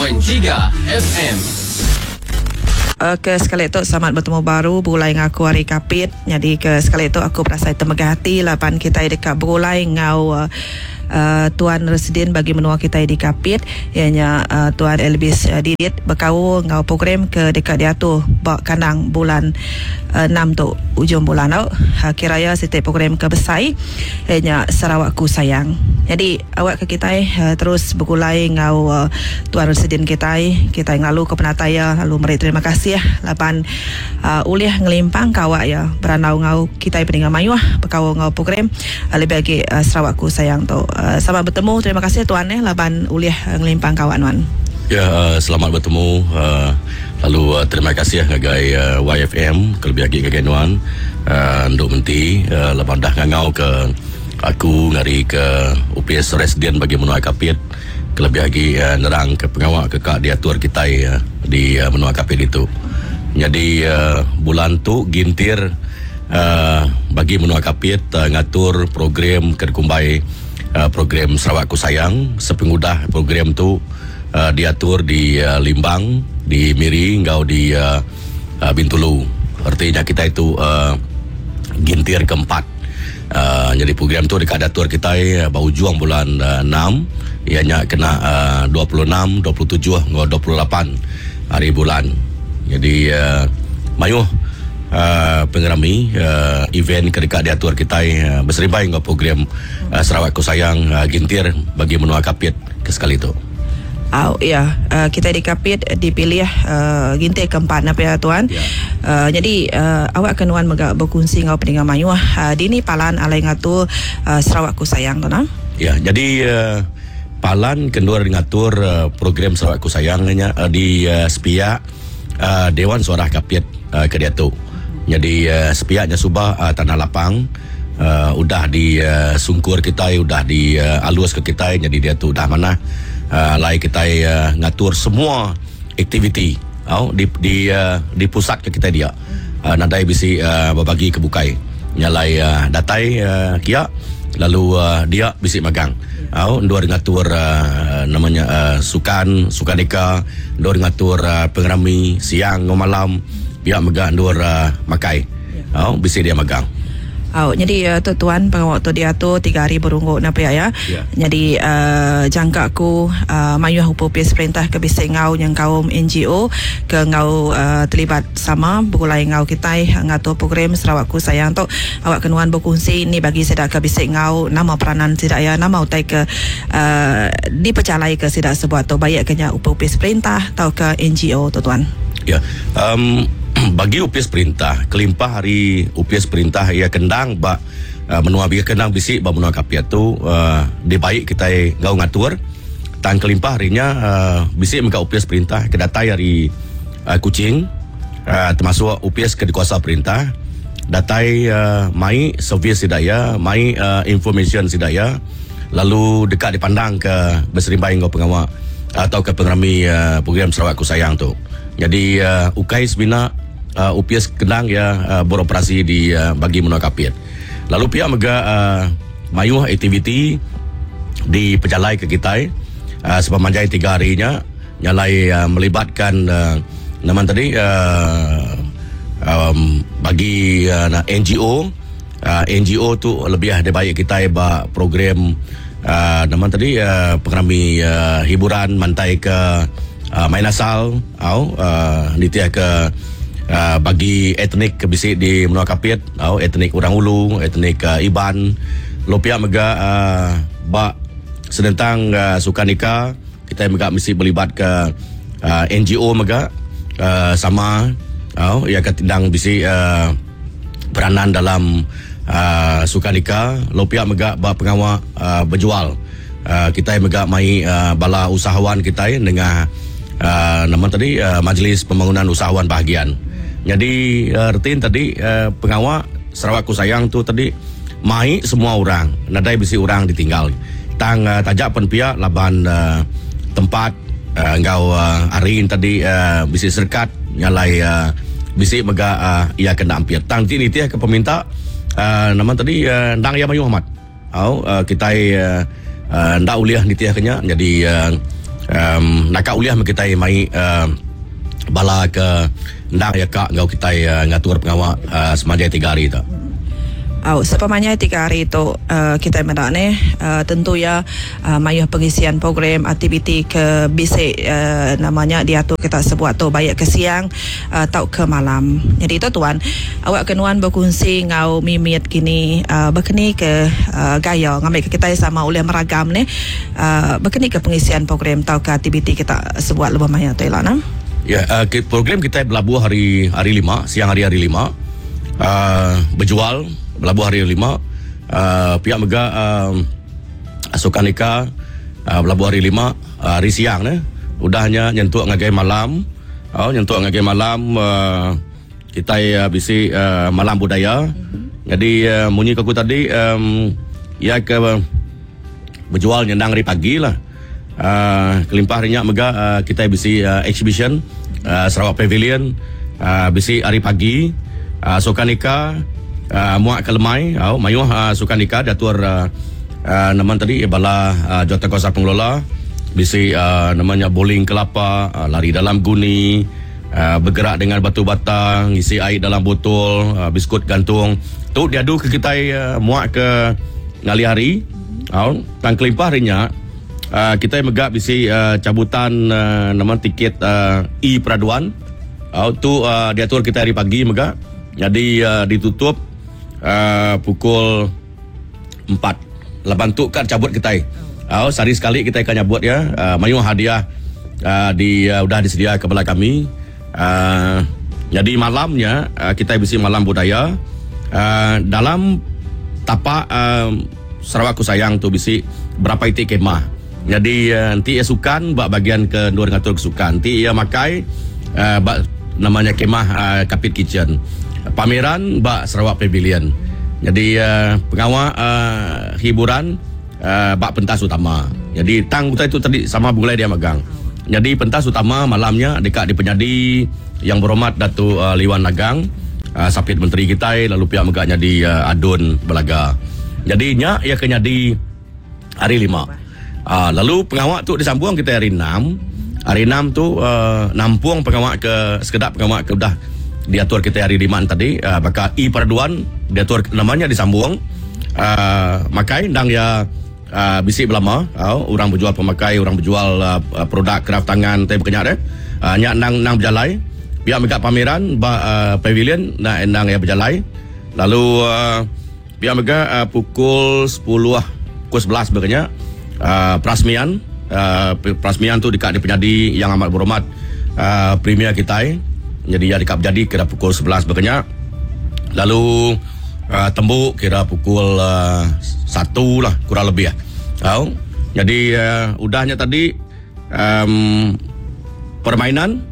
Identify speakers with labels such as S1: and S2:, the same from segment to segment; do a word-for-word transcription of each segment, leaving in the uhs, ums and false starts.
S1: tiga F M.
S2: Ke sekali itu selamat bertemu baru berulai dengan aku Hari Kapit. Jadi ke sekali itu aku berasa termegah hati lapan kita dekat berulai ngau uh, uh, Tuan Residen bagi menua kita di Kapit, ianya uh, Tuan Elvis uh, Didit berkau ngau program ke dekat dia tu bak kanang bulan uh, enam tu ujung bulan tau. Uh, kiraya setiap program ke Besai ianya Sarawakku Sayang. Jadi awak ke kita uh, terus berulai ngau uh, Tuan Residen kita kita yang lalu ke penataya lalu meri terima kasih ya lapan uh, uliah ngelimpang kawak ya beranau ngau kita peningan mayuah berkau ngau program uh, lebih lagi uh, Sarawakku Sayang tu. Uh, selamat bertemu, terima kasih tuan eh lapan uliah ngelimpang kawak nuan.
S3: Ya, uh, selamat bertemu. Uh, lalu uh, terima kasih ngagai uh, Y F M kelebih lagi ngagai nuan uh, untuk menti uh, lapan dah ngau ke aku ngari ke U P S Residen bagi menua Kapit kelebih lagi uh, nerang ke pengawal ke kak diatur kita uh, di uh, menua Kapit itu. Jadi uh, bulan tu gintir uh, bagi menua Kapit uh, ngatur program kedkumbai uh, program Sarawakku Sayang. Sepengudah program tu uh, diatur di uh, Limbang, di Miri, ngau di uh, uh, Bintulu. Artinya kita itu uh, gintir keempat. Uh, jadi program tu dekat datur kita uh, baru juang bulan uh, enam, ianya kena uh, dua puluh enam, dua puluh tujuh, dua puluh lapan hari bulan. Jadi uh, mayuh uh, pengerami uh, event ke dekat diatur kita uh, berseribai dengan program uh, Sarawakku Sayang uh, gintir bagi menua Kapit ke sekali itu.
S2: Oh ya, uh, kita di Kapit dipilih uh, gintir keempat apa ya tuan. Yeah. Uh, jadi uh, awak kenuan megak berkongsi ngau peningan mayuah uh, dini palan alai ngatu uh, Sarawakku Sayang tuan.
S3: Ya, jadi uh, palan kendua ngatur uh, program Sarawakku Sayangnya uh, di uh, Sepia uh, Dewan Suara Kapit uh, ke dia tu. Jadi uh, sepiaknya subah uh, tanah lapang uh, udah di uh, sungkur kita, udah di uh, alus ke kita. Jadi dia tu dah mana uh, lai kita uh, ngatur semua aktiviti oh, di di uh, di pusat ke kita dia. Uh, nadai bisi uh, berbagi kebukai. Nyalai uh, datai uh, kia lalu uh, dia bisi magang. Oh, dua ngatur uh, namanya uh, sukan sukaneka, dua ngatur uh, pengerami siang atau malam, biar megak dua uh, makai. Oh, bisi dia magang.
S2: Oh, jadi uh, tu tuan pengawak tu dia tu tiga hari berungguk napa ya. Yeah. Jadi uh, jangka aku uh, mayuh upupis perintah ke bising ngau yang kaum N G O ke ngau uh, terlibat sama berulai ngau kita ngatur program Sarawakku Sayang tu awak kenuan berkongsi ni bagi sedak ke bising ngau nama peranan sedak ya nama utai ke uh, dipercalai ke sedak sebuah tu baik kenya upupis perintah atau ke N G O tu tuan.
S3: Ya. Yeah. Um bagi U P S perintah kelimpah hari U P S perintah ia kendang ba uh, menua biar kendang bisik ba menua Kapit tu uh, di baik kita ngau ngatur tang kelimpah harinya uh, bisik mega U P S perintah kedatai hari uh, Kuching uh, termasuk U P S ke kuasa perintah datai uh, mai servis sidaya mai uh, information sidaya lalu dekat dipandang ke berserimbai ngau pengawal atau ke pengerami uh, program Sarawakku Sayang tu. Jadi uh, U K A I S bina uh, U P S Kendang ya uh, beroperasi di uh, bagi menua Kapit. Lalu pihak mega uh, mayuh aktiviti di pejalai ke kita uh, sepanjang tiga harinya nyalai uh, melibatkan uh, nama tadi uh, um, bagi uh, N G O uh, N G O tu lebih ada baik kita ba program uh, nama tadi uh, pengerami uh, hiburan mantai ke Uh, main asal au uh, nitia ke uh, bagi etnik ke bisik di menua Kapit au etnik Orang Ulu, etnik uh, Iban lopia mega uh, ba sedentang uh, sukanika kita mega mesti berlibat ke uh, N G O mega uh, sama au ia ketindang bisik uh, peranan dalam uh, sukanika lopia mega ba pengawal uh, berjual uh, kita mega mai uh, bala usahawan kita dengan Uh, nama tadi uh, Majlis Pembangunan Usahawan Bahagian. Jadi uh, retin tadi uh, pengawal Sarawakku Sayang tu tadi mai semua orang, nadai bisi orang ditinggal. Tang uh, tajak penpia laban uh, tempat uh, engkau uh, arin tadi uh, bisi serkat nyalai uh, bisi mega uh, ia kena ampir. Tang ti nitia ke peminta uh, nama tadi uh, ndang ya Mayu Ahmad. Au uh, kita uh, uh, ndak uliah nitia kenya jadi uh, um, nak uliah kita mai uh, bala ke ndang ya kak ngau kita uh, ngatur pengawak uh, semanja tiga hari tu.
S2: Oh, sepamanya tiga hari itu uh, kita mendak uh, tentu ya uh, mayuh pengisian program aktiviti ke bisik uh, namanya diatur kita sebuat tu baik ke siang uh, atau ke malam. Jadi itu tuan awak kenuan berkongsi ngau mimit kini uh, berkeni ke uh, gaya ngambil ke kita sama oleh meragam ni uh, berkeni ke pengisian program atau ke aktiviti kita sebuat lebih banyak tu lah.
S3: Ya, uh, program kita berlabuh hari hari lima, siang hari hari lima. Uh, berjual berlabuh hari lima, uh, pihak mega uh, Asukan Ika uh, berlabuh hari lima, uh, hari siang ne, udahnya nyentuh ngagai malam, oh, nyentuh ngagai malam uh, kita uh, bisi uh, malam budaya. Mm-hmm. Jadi uh, munyi kaku tadi um, ya ke uh, berjual nyendang hari pagi lah. Uh, kelimpah harinya mega uh, kita bisi uh, exhibition uh, Sarawak Pavilion uh, bisi hari pagi. Uh, Sukanika uh, muak kelemai au mayuh uh, Sukanika datur uh, uh, nama tadi bala uh, Jawatankuasa Pengelola bisi uh, namanya bowling kelapa, uh, lari dalam guni, uh, bergerak dengan batu bata, ngisi air dalam botol, uh, biskut gantung tu diadu ke kita uh, muak ke ngali hari au tang kelimpah harinya uh, kita megak bisi uh, cabutan uh, nama tiket uh, E peraduan au tu uh, diatur kita hari pagi megak. Jadi uh, ditutup uh, pukul empat. Lapan tu kan cabut kita. Oh, sehari sekali kita akan nyabut ya. Uh, mayuh hadiah uh, di uh, udah disediakan kepada kami. Uh, jadi malamnya uh, kita bisi malam budaya. Uh, dalam tapak uh, Sarawak Ku Sayang tu bisi berapa itu kemah. Jadi uh, nanti ya sukan bak bagian ke dua ngatur kesukan. Nanti ya makai uh, bak namanya kemah uh, Kapit Kitchen. Pameran bak Sarawak Pavilion. Jadi uh, pengawal uh, hiburan uh, bak pentas utama. Jadi tang kita itu tadi sama bulai dia megang. Jadi pentas utama malamnya dekat di penyadi yang berhormat Datuk uh, Liwan Nagang, uh, Sapit Menteri kita, lalu pihak megaknya di uh, Adun Belaga. Jadi nya ia kenyadi hari lima. Uh, lalu pengawal tu disambung kita hari enam. Hari enam tu uh, nampung pengawal ke sekedap pengawal ke udah diatur kita hari lima tadi uh, maka I peraduan diatur namanya disambung uh, makai ndang ya uh, bisi belama uh, orang berjual pemakai orang berjual uh, produk kraft tangan teh berkenyak deh uh, nyak nang nang berjalai pihak mega pameran ba, uh, pavilion na endang ya berjalai lalu uh, pihak mega uh, pukul sepuluh pukul sebelas berkenyak uh, prasmian uh, prasmian tu dekat di penyadi yang amat berhormat uh, premier kita. Jadi ya dekat jadi kira pukul sebelas berkenyak. Lalu uh, tembuk kira pukul uh, satu lah kurang lebih ya. Tahu? Jadi uh, udahnya tadi um, permainan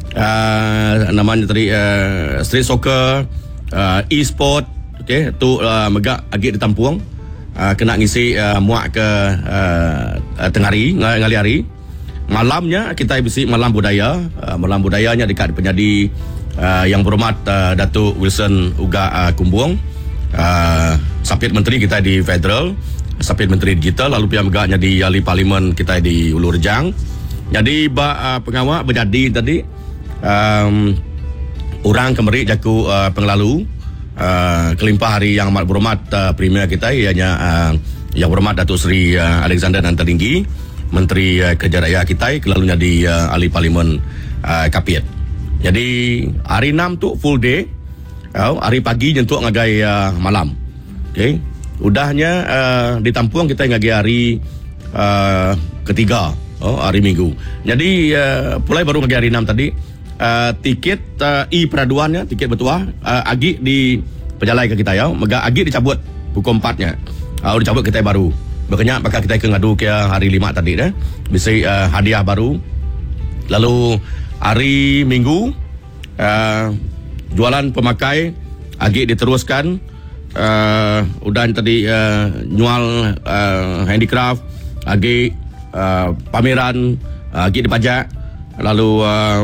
S3: uh, namanya tadi uh, street soccer, uh, e-sport, okey, tu uh, megak agak ditampuang. Uh, kena ngisi uh, muak ke uh, tengari ngali hari. Malamnya kita bisi malam budaya, uh, malam budayanya dekat penyadi uh, yang berhormat uh, Datuk Wilson Uga uh, Kumbuang, uh, Sapit Menteri kita di Federal, Sapit Menteri Digital, lalu pihak megaknya di ahli parlimen kita di Ulu Rejang. Jadi ba uh, pengawal berjadi tadi um, orang kemeri jaku uh, penglalu uh, kelimpah hari yang amat berhormat uh, premier kita ianya uh, yang berhormat Datuk Seri uh, Alexander Nantaringgi, Menteri uh, Kerja Raya kita, kelalunya di uh, ahli parlimen uh, Kapit. Jadi hari enam tu full day, uh, hari pagi jentuk ngagai uh, malam. Okay. Udahnya uh, ditampuang kita ngagai hari uh, ketiga, oh, hari Minggu. Jadi uh, mulai baru ngagai hari enam tadi, uh, tiket uh, E peraduannya, tiket bertuah, uh, agi di penjalai ke kita ya, mega agi dicabut pukul empatnya. Uh, dicabut kita baru. Berkenyak bakal kita ke ngadu ke hari lima tadi dah. Bisa uh, hadiah baru. Lalu hari Minggu uh, jualan pemakai agi diteruskan. Uh, udah tadi uh, nyual uh, handicraft, agi uh, pameran, uh, agi dipajak. Lalu uh,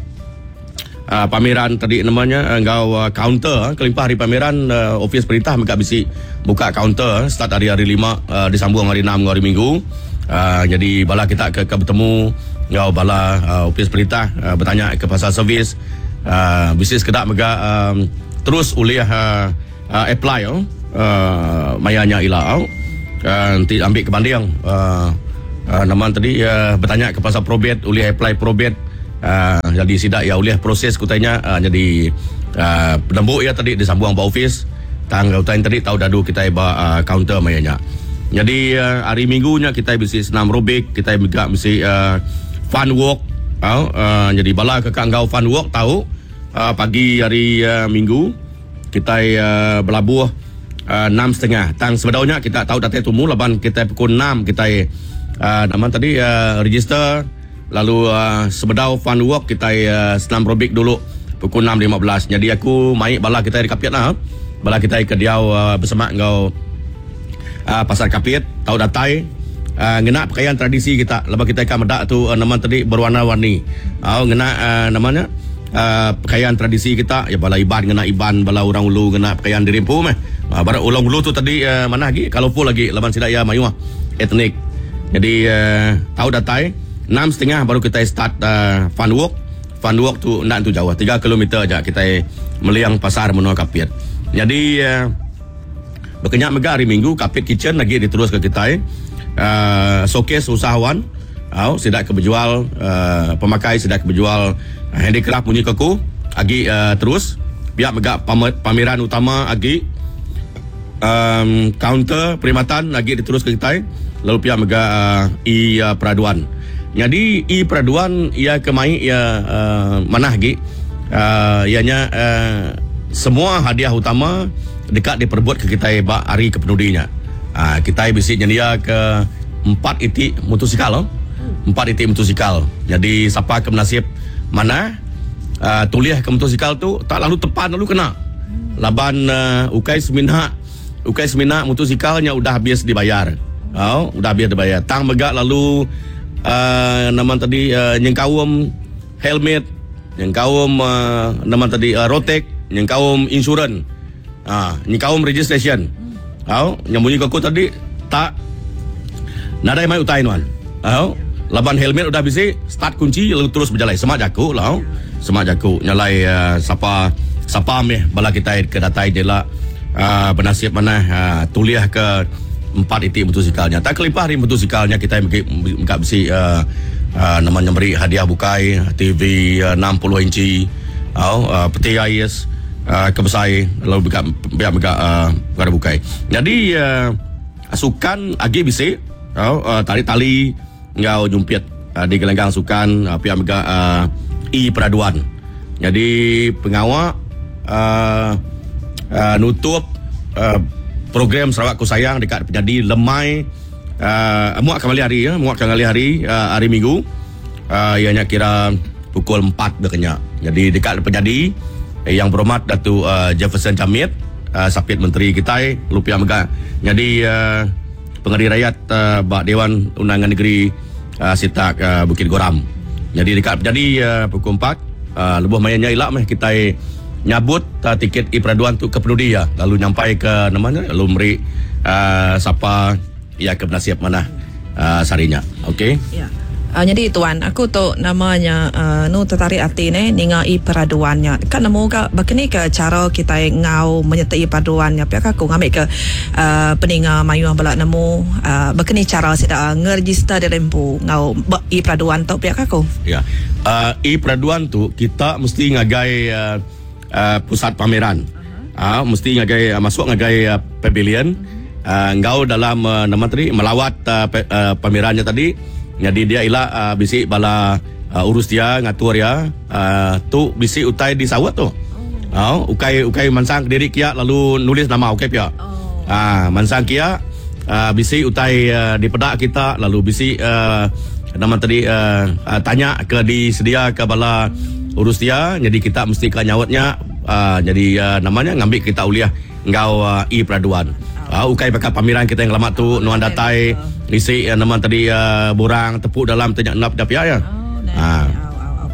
S3: uh, pameran tadi namanya engkau uh, counter uh, kelimpah hari pameran uh, ofis perintah mereka bisi buka counter uh, start hari hari lima uh, disambung hari enam hari Minggu Uh, jadi bala kita ke, ke bertemu ngau bala uh, upis perintah uh, bertanya ke pasal servis uh, bisnis kedak mega um, terus ulih uh, uh, apply oh uh, mayanya ila oh uh, nanti ambil kebanding uh, uh, nama tadi uh, bertanya ke pasal probate ulih apply probate uh, jadi sidak ya ulih proses kutanya uh, jadi uh, penembuk ya tadi disambung ba office tanggal utang tadi tahu dadu kita ba uh, counter mayanya. Jadi uh, hari minggunya kita mesti senam robik, kita juga mesti uh, fun walk. Uh, uh, jadi bala ke kanggau fun walk tahu uh, pagi hari uh, minggu kita uh, berlabuh uh, enam setengah. Tang sebetulnya kita tahu datang tumu laban kita pukul enam kita uh, nama tadi uh, register lalu uh, sebedau fun walk kita uh, senam robik dulu pukul enam lima belas. Jadi aku mai bala kita di Kapiat lah. Bala kita ke Diau uh, bersama ngau uh, pasar Kapiat tahu datai uh, ngena pakaian tradisi kita lepas kita kan medak tu uh, nama tadi berwarna-warni. Oh uh, ngena uh, namanya uh, pakaian tradisi kita ya bala iban ngena iban bala orang ulu ngena pakaian dirimpu meh. Uh, barat ulang ulu tu tadi uh, mana lagi kalau full lagi laban sidak ya mayuah etnik. Jadi uh, tahu datai enam setengah baru kita start uh, fun walk. Fun walk tu ndak tu jauh tiga kilometer aja kita meliang pasar menuju Kapiat. Jadi uh, berkenyak mega hari Minggu Kapiat Kitchen lagi diterus ke kita uh, showcase usahawan oh, sidak keberjual uh, pemakai sidak keberjual uh, handicraft bunyi keku agi uh, terus pihak mega pameran utama agi um, counter perkhidmatan lagi diterus ke kita lalu pihak mega uh, i uh, peraduan. Jadi i peraduan ia kemai ia uh, mana lagi uh, ianya uh, semua hadiah utama dekat diperbuat ke kita bak hari kepenudinya. Uh, kita bisa nyedia ke empat itik motosikal, oh? empat itik motosikal. Jadi siapa ke menasib mana uh, tulis ke motosikal tu tak lalu tepan lalu kena. Laban uh, ukai seminha, ukai seminha motosikalnya udah habis dibayar. Oh, udah habis dibayar. Tang megak lalu uh, nama tadi uh, nyengkawum helmet, nyengkawum uh, nama tadi uh, rotek, nyengkawum insurans. Ah, nyengkawum registration. Oh, yang bunyi kau tadi tak nadai mai utai nuan. Oh, laban helmet udah bisa start kunci lalu terus berjalan semak jaku lah. Semak jaku nyalai uh, sapa sapa meh bala kita ke datai jela uh, bernasib mana uh, tuliah ke empat itik motosikalnya. Tak kelipah hari motosikalnya kita enggak besi uh, uh, namanya beri hadiah bukai T V uh, enam puluh inci. Oh, uh, peti ais Uh, kebesai lalu buka biar buka uh, ada bukai. Jadi uh, sukan agi bisa oh, uh, tarik tali ngau jumpit uh, di gelanggang sukan uh, pihak mega uh, i peraduan. Jadi pengawal uh, uh, nutup uh, program Sarawak Ku Sayang dekat penjadi lemai uh, muak kembali hari ya, muak kembali hari uh, hari Minggu uh, ianya kira pukul empat berkenyak. Jadi dekat penjadi yang berhormat Datuk uh, Jefferson Jamit uh, Sapit Menteri kita Lupiah Megah. Jadi uh, pengadil rakyat uh, Bak Dewan Undangan Negeri uh, Sitak uh, Bukit Goram. Jadi dekat jadi uh, pukul empat uh, lebuh mayanya ilak meh kita nyabut uh, tiket i peraduan tu ke penudi ya. Lalu nyampai ke namanya lalu meri uh, siapa ya ke penasiap mana uh, sarinya. Okey. Ya.
S2: Uh, jadi tuan, aku tu namanya uh, nu tertarik hati ni ningai peraduannya. Kan nemu ke begini ke cara kita ngau menyertai peraduannya. Pihak aku ngambil ke uh, peninga mayuah belak nemu uh, begini cara saya ngeregister di rempu ngau i peraduan tu pihak aku.
S3: Ya, uh, i peraduan tu kita mesti ngagai uh, uh, pusat pameran. Uh-huh. Uh, mesti ngagai uh, masuk ngagai uh, pavilion. Uh, ngau dalam uh, nama tadi melawat uh, pe, uh, pamerannya tadi. Jadi dia ialah uh, bisi bala uh, urus dia ngatur ya uh, tu bisi utai di sawat tu. Oh, uh, ukai ukai mansang diri kia lalu nulis nama ukai pia. Oh. Ah, uh, mansang kia uh, bisi utai uh, di pedak kita lalu bisi uh, nama tadi uh, uh, tanya ke disedia ke bala urus dia. Jadi kita mesti ke nyawatnya uh, jadi uh, namanya ngambil kita uliah ngau uh, i peraduan. Ah, uh, ukai pakai pameran kita yang lama tu nuan datai isi uh, nama tadi uh, borang tepuk dalam tenyak nap dapia ya.
S2: Oh, nah. Ah.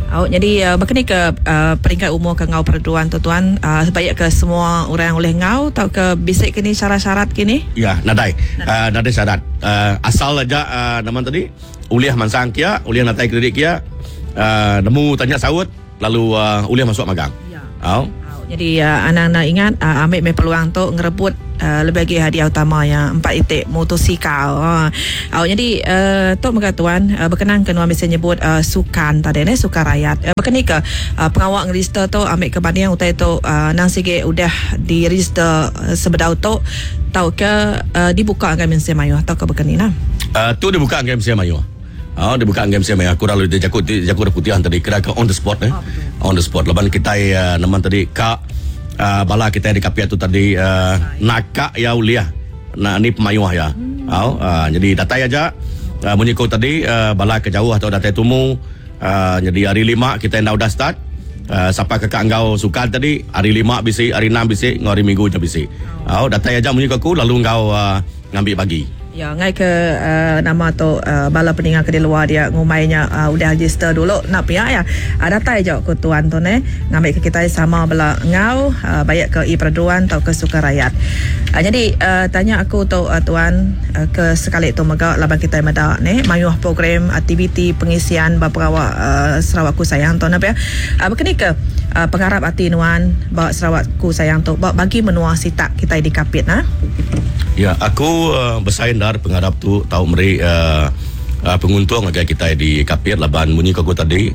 S2: Oh, jadi uh, berkenaan ke uh, peringkat umur ke ngau perduan tu tuan, uh, sebaik ke semua orang boleh ngau atau ke bisik kini syarat-syarat kini?
S3: Ya, nadai. Uh, nadai syarat. Uh, asal aja uh, nama tadi uliah mansang kia, uliah natai kredit kia, uh, nemu tanya sawut lalu uh, uliah masuk magang.
S2: Ya.
S3: Oh.
S2: Jadi uh, anak-anak ingat uh, ambil me peluang tu ngerebut uh, lebih lagi hadiah utama yang empat itik motosikal. Uh. Uh, jadi uh, tu mereka tuan uh, berkenaan ke nuan bisa nyebut uh, sukan tadi ni, sukan rakyat. Uh, berkenaan ke uh, pengawal register tu ambil kebanding utai tu uh, nang sige udah di register uh, sebedau tu tau ke uh, dibuka dengan Mensia Mayu atau ke berkenaan lah.
S3: Uh, tu dibuka dengan Mensia Mayu. Oh, dibuka game saya maya. Aku lalu dia jakut jakut putihan tadi kira ke on the spot eh. Oh, on the spot. Laban kita uh, nama tadi ka uh, bala kita di kapia tu tadi uh, naka ya uliah. Nah ni pemayuah ya. Hmm. Oh, uh, jadi datai aja uh, bunyi kau tadi uh, bala ke jauh atau datai tumu. Uh, jadi hari lima kita dah udah start. Uh, sampai ke kau sukan tadi hari lima bisi, hari enam bisi, hari minggu je bisi. Oh, datai aja bunyi kau lalu kau uh, ngambil bagi.
S2: Ya, ngai ke uh, nama tu uh, bala peningan ke di luar dia ngumainya uh, udah register dulu nak pihak ya. Ada tai je ke tuan tu ne ngambil ke kita sama bala ngau uh, baik ke i perduan atau ke sukan rakyat. Uh, jadi uh, tanya aku tu uh, tuan uh, ke sekali tu mega laban kita meda ne mayuh program aktiviti pengisian beberapa uh, Sarawakku sayang tu apa ya. Uh, berkenaan ke uh, pengharap hati nuan bawa Sarawakku sayang tu bagi menua sitak kita di kapit nah.
S3: Ya, aku uh, bersaing dari pengharap tu tahu meri uh, uh, penguntung agar kita di kapit laban bunyi kau tadi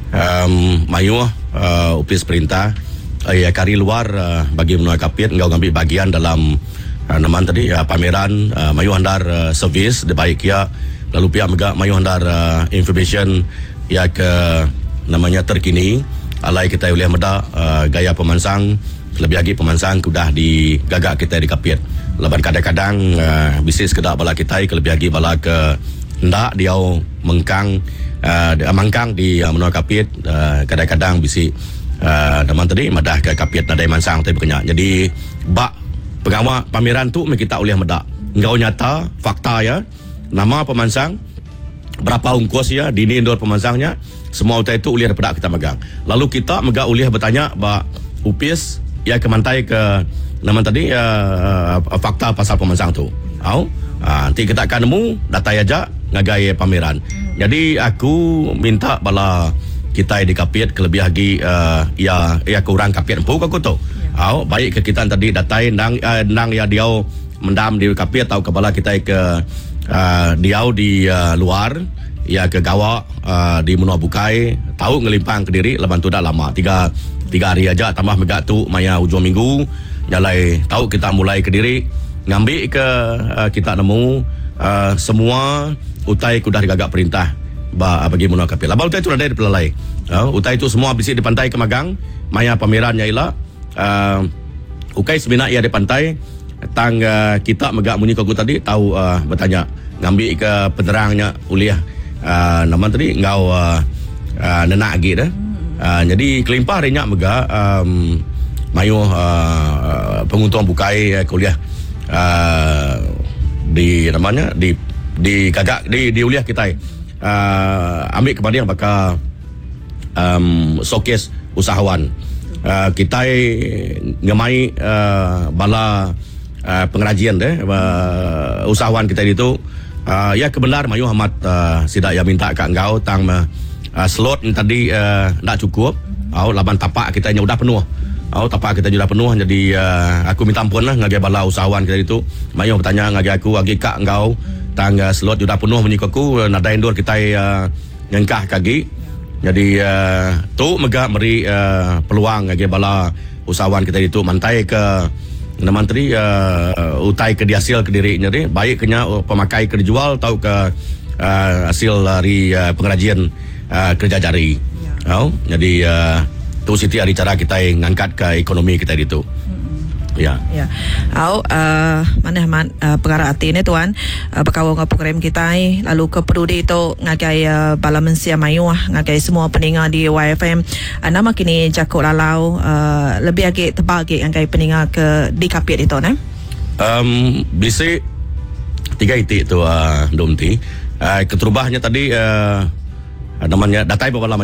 S3: um, mayu uh, upis perintah uh, ya kari luar uh, bagi menua kapit engkau ngambil bagian dalam uh, nama tadi uh, pameran uh, mayu handar uh, servis baik ya lalu pihak mega mayu handar uh, information ya ke namanya terkini alai kita boleh meda uh, gaya pemansang lebih lagi pemansang sudah digagak kita di kapit. Laban kadang-kadang uh, bisnis kedak bala kita lebih lagi bala ke ndak dia mengkang uh, mangkang di uh, menua kapit uh, kadang-kadang bisi uh, daman tadi madah ke kapit nadai mansang tapi berkenyak. Jadi bak pengawal pameran tu kita boleh medak. Engkau nyata fakta ya nama pemansang berapa ungkos ya dini indor pemansangnya semua utai itu uliah daripada kita megang. Lalu kita megak uliah bertanya bak upis ya kemantai ke nama tadi uh, uh, fakta pasal pemansang tu. Au, uh, nanti kita akan nemu data aja ngagai pameran. Jadi aku minta bala kita di kapit kelebih lagi uh, ya ya kurang kapit empuk aku tu. Au, baik ke kita tadi datai nang uh, nang ya dia mendam di kapit atau ke bala kita ke uh, dia di uh, luar ya ke gawa uh, di Menua Bukai tahu ngelimpang ke diri leban tu dah lama tiga tiga hari aja tambah megak tu maya hujung minggu jalai tahu kita mulai ke diri ngambil ke uh, kita nemu uh, semua utai kudah digagak perintah ba, bagi Menua Kapit. Labal utai itu ada di pelalai. Uh, utai itu semua bisik di pantai ke Magang. Maya pamerannya ialah uh, ukai semina ia di pantai tang uh, kita megak munyi kau tadi tahu uh, bertanya ngambil ke penerangnya uliah uh, nama tadi ngau uh, uh, nenak lagi dah. Uh, jadi kelimpah harinya megak um, mayu uh, penguntung bukai uh, kuliah uh, di namanya di di gagak di di uliah kita uh, ambil kepada yang bakal um, showcase usahawan uh, kita ngemai uh, bala uh, pengrajian deh uh, usahawan kita itu uh, ya kebenar mayu amat uh, sidak ya minta kat engkau tang uh, slot tadi uh, tak cukup au laban tapak kita udah penuh. Oh, tapak kita sudah penuh, jadi uh, aku minta ampun lah ngagai bala usahawan kita itu. Mayu bertanya ngagai aku, ngagai kak engkau, tangga slot sudah penuh menyikut aku, nada indur kita uh, ngengkah kaki. Jadi uh, tu mega meri uh, peluang ngagai bala usahawan kita itu mantai ke nama menteri uh, utai ke dihasil ke diri jadi baik kena uh, pemakai ke dijual atau ke uh, hasil dari uh, pengrajian uh, kerja jari. Oh, jadi uh, tu siti hari cara kita ngangkat ke ekonomi kita itu. Mm-hmm. Ya. Ya.
S2: Au uh, mana man uh, perkara hati ni tuan uh, berkawal dengan program kita lalu ke Perudi itu ngagai uh, bala Mensia Mayu ngagai semua pendengar di Y F M uh, nama kini jakut lalau uh, lebih lagi terbagi ngagai pendengar ke di kapit itu nah.
S3: Um, bisi tiga itik tu uh, domti uh, keterubahnya tadi uh, namanya datai bala Mayu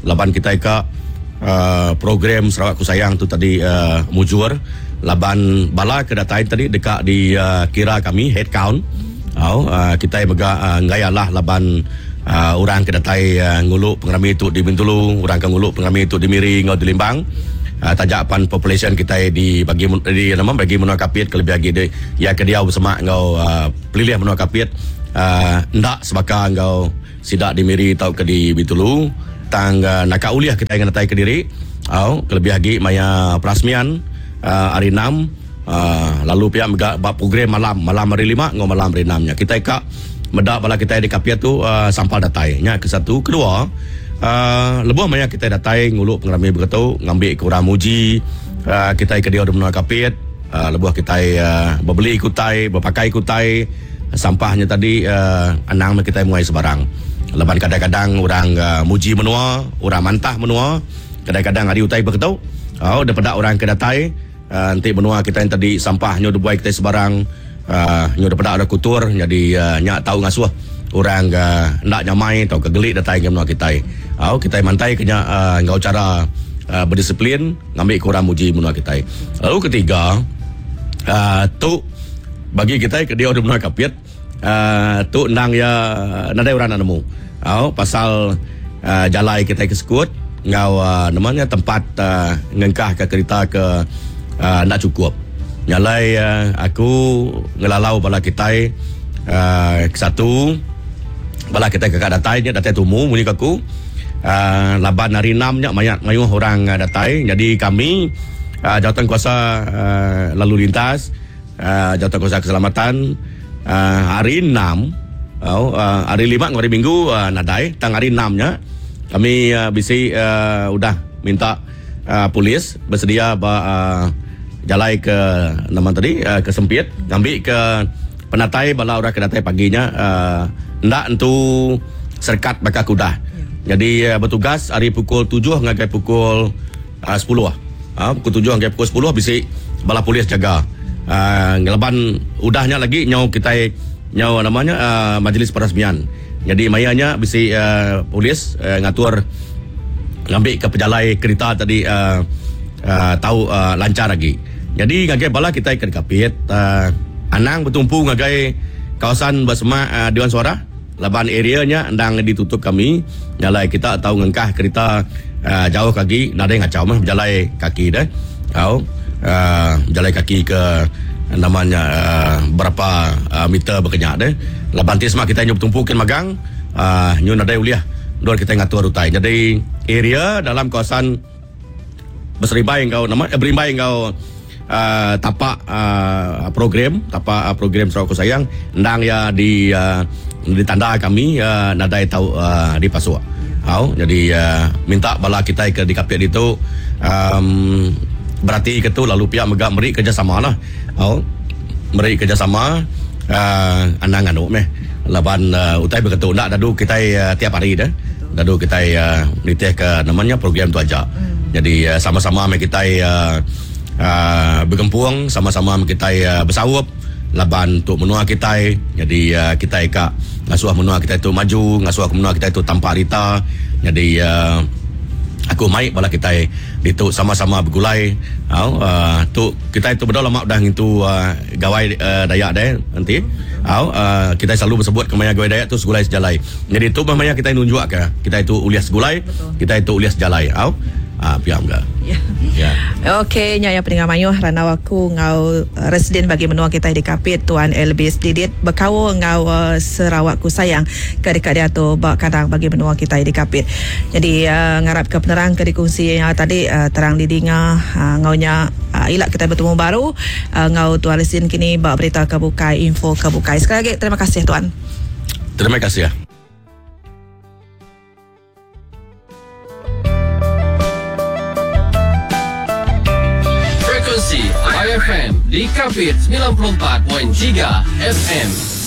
S3: laban kita ka uh, program Sarawak Ku Sayang tu tadi uh, mujur laban bala kedatai tadi dekat di uh, kira kami head count. Oh, uh, kita bega uh, ngayalah laban uh, orang kedatai uh, nguluk pengrami tu di Bintulu, orang kan nguluk pengrami tu di Miri ngau di Limbang. Uh, tajapan population kita di bagi di nama bagi menua kapit kelebih lagi de ya ke dia bersama ngau uh, pelilih menua kapit uh, ndak sebaka ngau sidak di Miri tau ke di Bintulu tang uh, nak uliah kita ingin datai ke diri au oh, kelebih lagi maya perasmian uh, hari enam uh, lalu pihak mega program malam malam hari lima ngau malam hari enam nya kita ka medak bala kita di kapit tu uh, sampal datai nya ke satu kedua uh, lebuh maya kita datai nguluk pengrami berkatu ngambil ke orang muji uh, kita ke dia menua kapit uh, lebuh kita uh, berbeli ikutai berpakai ikutai sampahnya tadi uh, anang kita mulai sebarang. Leban kadang-kadang orang uh, muji menua, orang mantah menua, kadang-kadang hari utai berketau. Oh, daripada orang kedatai, uh, nanti menua kita yang tadi sampahnya udah buat kita sebarang, uh, nyo daripada ada kutur, jadi uh, nyak tahu ngasuh orang uh, nak nyamai atau kegelik datai ke menua kita. Oh, kita mantai kena uh, ngau cara uh, berdisiplin, ngambil ke orang muji menua kita. Lalu ketiga, uh, tu bagi kita ke dia udah menua kapit. Uh, tu nang ya nadai orang nak nemu. Oh, pasal uh, jalai kita ke sekut ngau uh, namanya tempat uh, ngengkah ke kereta ke uh, nak cukup. Nyalai uh, aku ngelalau bala kita uh, ke satu bala kita ke datai nya datai tumu muni aku uh, laban hari enam nya mayat mayuh orang uh, datai. Jadi kami uh, jawatan kuasa uh, lalu lintas uh, jawatan kuasa keselamatan Uh, hari enam oh, uh, hari lima hari minggu uh, nadai tang hari enam nya kami uh, bisi uh, udah minta uh, polis bersedia ba, uh, jalai ke nama tadi uh, ke sempit ngambil ke penatai bala orang ke datai paginya uh, ndak entu serkat bakal kuda. Jadi uh, bertugas hari pukul tujuh hingga pukul uh, sepuluh. Uh, pukul tujuh hingga pukul sepuluh bisi bala polis jaga. Uh, ngelaban udahnya lagi nyau kita nyau namanya uh, majlis perasmian. Jadi mayanya bisi uh, polis uh, ngatur ngambil ke pejalai kereta tadi uh, uh, tahu uh, lancar lagi. Jadi ngagai bala kita ikan kapit uh, anang bertumpu ngagai kawasan bersama uh, Dewan Suara laban areanya ndang ditutup kami jalai kita tahu ngengkah kereta uh, jauh lagi nadai ngacau mah berjalai kaki dah. Tahu Uh, jalan kaki ke namanya uh, berapa uh, meter berkenyak deh. Laban tisma kita nyup tumpukin magang uh, nyu nadai uliah dor kita ngatur utai. Jadi area dalam kawasan Beseribai engkau nama eh, Berimbai engkau uh, tapak uh, program tapak uh, program Sarawak Ku Sayang ndang ya di uh, ditanda kami uh, nadai tahu uh, di Pasua. Au jadi uh, minta bala kita ke di kapit itu um, berarti itu lalu pihak megak meri kerjasama lah. Oh, meri kerjasama uh, anang anu meh laban uh, utai berkata nak dadu kita uh, tiap hari dah dadu kita uh, nitih ke namanya program tu aja. Hmm. Jadi uh, sama-sama meh kita uh, uh, bergempuang sama-sama meh kita uh, bersawup laban untuk menua kita. Jadi uh, kita ka ngasuh menua kita itu maju, ngasuh menua kita itu tanpa rita. Jadi uh, aku mai bala kita itu sama-sama bergulai. Au uh, tu kita itu betul lama dah itu uh, gawai uh, Dayak dah nanti. Au uh, kita selalu bersebut kemaya gawai Dayak tu segulai sejalai. Jadi tu memangnya kita nunjuk ke kita itu ulias segulai, kita itu ulias sejalai. Au ah piam ga. Ya. Ya.
S2: Okey nya ya pendengar mayuh ranau aku ngau uh, residen bagi menua kita di kapit Tuan Elbis Didit berkawo ngau uh, Sarawak Ku Sayang ke dekat dia tu bak kadang bagi menua kita di kapit. Jadi uh, ngarap ke penerang ke dikongsi yang tadi uh, terang didinga uh, ngaunya uh, ilak kita bertemu baru uh, ngau Tuan residen kini bak berita kebukai info kebukai. Sekali lagi terima kasih Tuan.
S3: Terima kasih ya.
S1: I F M di Kapit sembilan puluh empat perpuluhan tiga F M.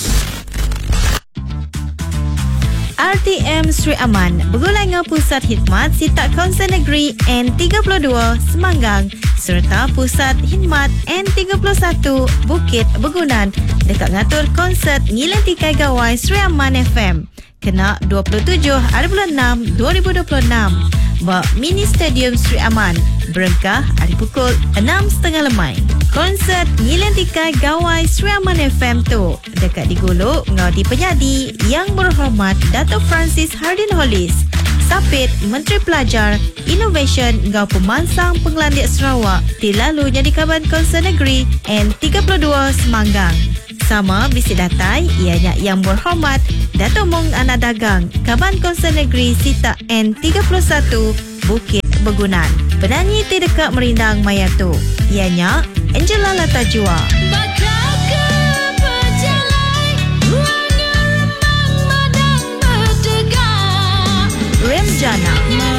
S4: R T M Sri Aman bergulai dengan Pusat Khidmat Sitak Kaunsil Negeri N tiga puluh dua Semanggang serta Pusat Khidmat N tiga puluh satu Bukit Begunan dekat ngatur konsert Ngilang Tikai Gawai Sri Aman F M kena dua puluh tujuh bulan enam dua ribu dua puluh enam. Bak Mini Stadium Sri Aman. Berengkah hari pukul enam tiga puluh lemai. Konsert Ngilan Tikai Gawai Sri Aman F M tu dekat diguluk ngau di penyadi Yang Berhormat Dato' Francis Hardin Hollis, Sapit Menteri Pelajar, Innovation ngau Pemansang Penglandik Sarawak dilalunya di Kaban Konsert Negeri N tiga puluh dua Semanggang. Sama bisi datai ianya Yang Berhormat Dato' Mong Anak Dagang Kaban Konsert Negeri Sita N tiga puluh satu Bukit Begunan. Penyanyi tidak merindang maya tu ianya Angela Latajua.